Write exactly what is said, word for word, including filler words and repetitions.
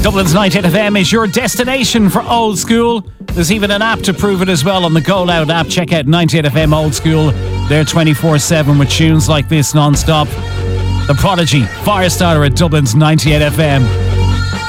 Dublin's ninety-eight F M is your destination for old school. There's even an app to prove it as well on the Go Loud app. Check out ninety-eight F M Old School. They're twenty-four seven with tunes like this non-stop. The Prodigy, Firestarter at Dublin's ninety-eight F M.